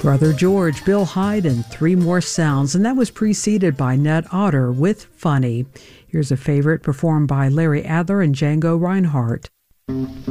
Brother George, Bill Hyde, and Three More Sounds, and that was preceded by Ned Otter with Funny. Here's a favorite performed by Larry Adler and Django Reinhardt.